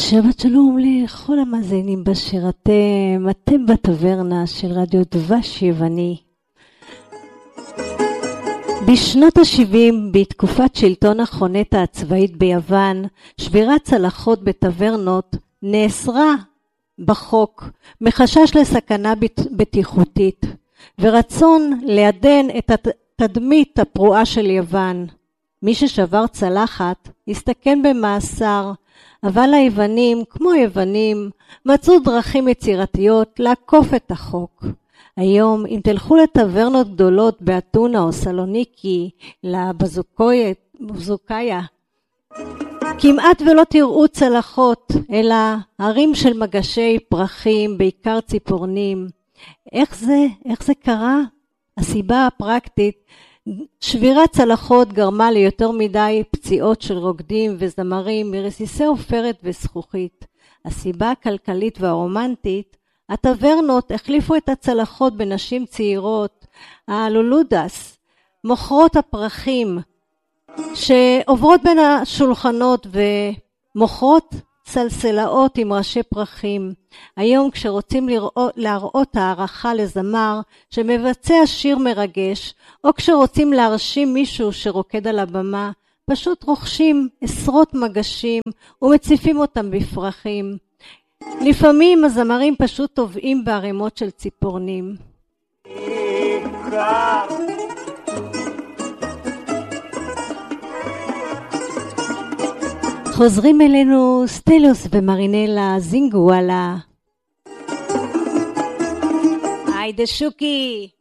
שבת שלום לכל המאזינים באשר אתם בטברנה של רדיו דבש יווני. בשנות ה-70, בתקופת שלטון החונטה הצבאית ביוון, שבירת צלחות בטברנות נאסרה בחוק מחשש לסכנה בטיחותית, ורצון לעדן את התדמית הפרועה של יוון. מי ששבר צלחת הסתכן במאסר, אבל היוונים, כמו היוונים, מצאו דרכים יצירתיות לעקוף את החוק. היום, אם תלכו לטברנות גדולות באתונה או סלוניקי, לבזוקאיה, כמעט ולא תראו צלחות, אלא הרים של מגשי פרחים, בעיקר ציפורנים. איך זה קרה? הסיבה הפרקטית, שבירת צלחות גרמה ליותר מדי פציעות של רוקדים וזמרים מרסיסי עופרת וזכוכית. הסיבה הכלכלית והרומנטית, הטברנות החליפו את הצלחות בנשים צעירות, הלולודס, מוכרות הפרחים, שעוברות בין השולחנות ומוכרות סלסלאות עם ראשי פרחים. היום כשרוצים להראות הערכה לזמר שמבצע שיר מרגש, או כשרוצים להרשים מישהו שרוקד על הבמה, פשוט רוכשים עשרות מגשים ומציפים אותם בפרחים. לפעמים הזמרים פשוט טובעים בערימות של ציפורנים. חוזרים אלינו סטלוס ומרינלה זינגוואלה. היידה שוקי.